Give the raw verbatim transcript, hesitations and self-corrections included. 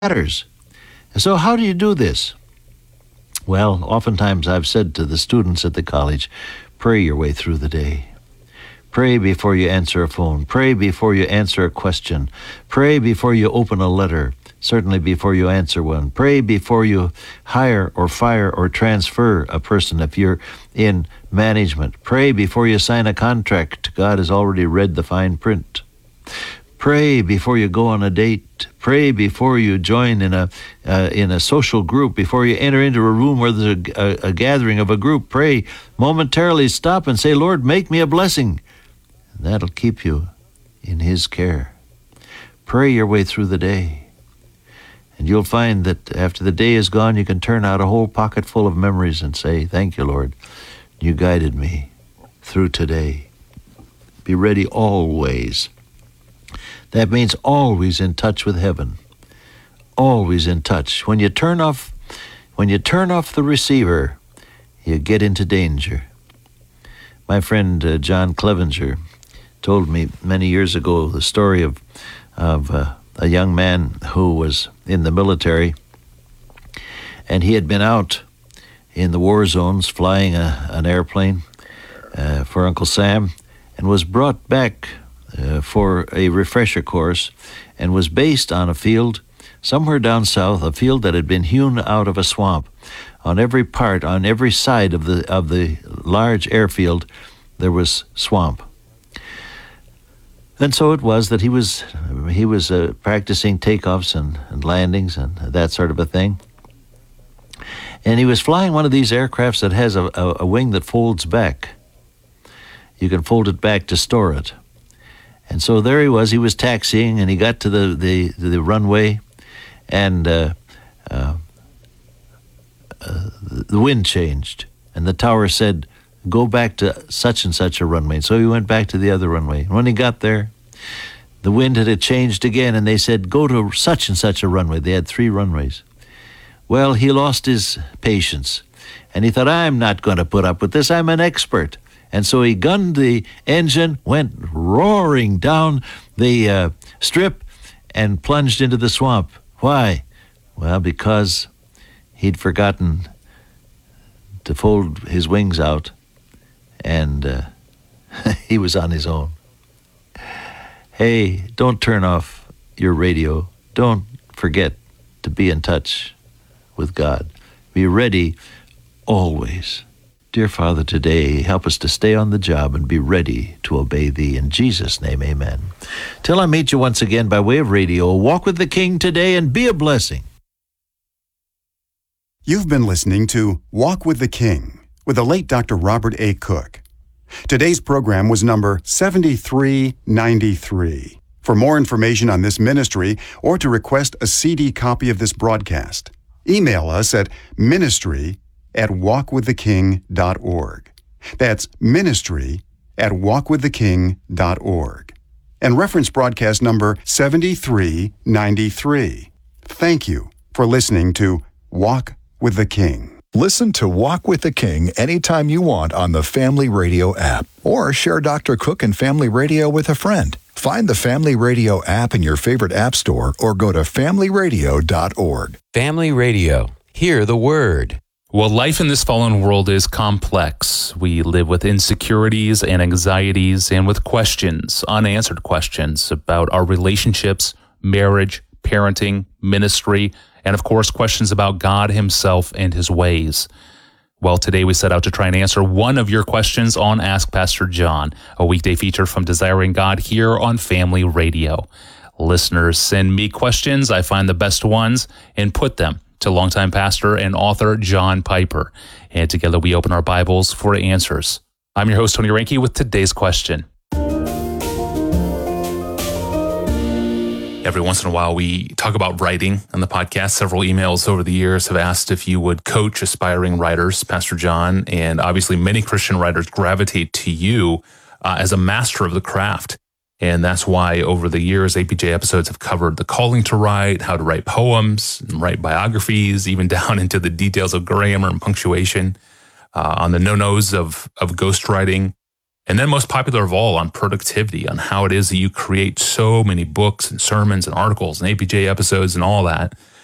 matters. So how do you do this? Well, oftentimes I've said to the students at the college, pray your way through the day. Pray before you answer a phone. Pray before you answer a question. Pray before you open a letter, certainly before you answer one. Pray before you hire or fire or transfer a person if you're in management. Pray before you sign a contract. God has already read the fine print. Pray before you go on a date. Pray before you join in a uh, in a social group. Before you enter into a room where there's a, a, a gathering of a group, pray momentarily. Stop and say, Lord, make me a blessing. And that'll keep you in His care. Pray your way through the day. And you'll find that after the day is gone, you can turn out a whole pocket full of memories and say, thank you, Lord. You guided me through today. Be ready always. That means always in touch with heaven. Always in touch. When you turn off, when you turn off the receiver, you get into danger. My friend uh, John Clevenger told me many years ago the story of of uh, a young man who was in the military, and he had been out in the war zones flying a, an airplane uh, for Uncle Sam, and was brought back Uh, for a refresher course, and was based on a field somewhere down south, a field that had been hewn out of a swamp. On every part, on every side of the of the large airfield, there was swamp. And so it was that he was he was uh, practicing takeoffs and, and landings and that sort of a thing. And he was flying one of these aircrafts that has a, a, a wing that folds back. You can fold it back to store it. And so there he was. He was taxiing, and he got to the the, the runway, and uh, uh, uh, the wind changed, and the tower said, "Go back to such and such a runway." So he went back to the other runway. When he got there, the wind had changed again, and they said, "Go to such and such a runway." They had three runways. Well, he lost his patience, and he thought, "I'm not going to put up with this. I'm an expert." And so he gunned the engine, went roaring down the uh, strip, and plunged into the swamp. Why? Well, because he'd forgotten to fold his wings out, and uh, he was on his own. Hey, don't turn off your radio. Don't forget to be in touch with God. Be ready always. Dear Father, today, help us to stay on the job and be ready to obey Thee. In Jesus' name, amen. Till I meet you once again by way of radio, walk with the King today and be a blessing. You've been listening to Walk with the King with the late Doctor Robert A. Cook. Today's program was number seventy-three ninety-three. For more information on this ministry or to request a C D copy of this broadcast, email us at ministry at walk with the king dot org. That's ministry at walk with the king dot org. And reference broadcast number seventy-three ninety-three. Thank you for listening to Walk with the King. Listen to Walk with the King anytime you want on the Family Radio app, or share Doctor Cook and Family Radio with a friend. Find the Family Radio app in your favorite app store or go to family radio dot org. Family Radio. Hear the word. Well, life in this fallen world is complex. We live with insecurities and anxieties and with questions, unanswered questions about our relationships, marriage, parenting, ministry, and of course, questions about God Himself and His ways. Well, today we set out to try and answer one of your questions on Ask Pastor John, a weekday feature from Desiring God here on Family Radio. Listeners send me questions. I find the best ones and put them to longtime pastor and author John Piper. And together we open our Bibles for answers. I'm your host, Tony Reinke, with today's question. Every once in a while, we talk about writing on the podcast. Several emails over the years have asked if you would coach aspiring writers, Pastor John, and obviously many Christian writers gravitate to you uh, as a master of the craft. And that's why over the years, A P J episodes have covered the calling to write, how to write poems, and write biographies, even down into the details of grammar and punctuation, uh, on the no-nos of, of ghostwriting. And then most popular of all on productivity, on how it is that you create so many books and sermons and articles and A P J episodes and all that.